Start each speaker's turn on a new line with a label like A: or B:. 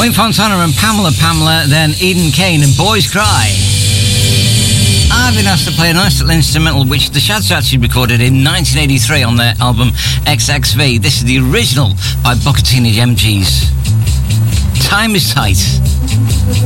A: Wayne Fontana and Pamela, then Eden Kane and Boys Cry. I've been asked to play a nice little instrumental which the Shads actually recorded in 1983 on their album XXV. This is the original by Booker T and the MGs. Time is Tight.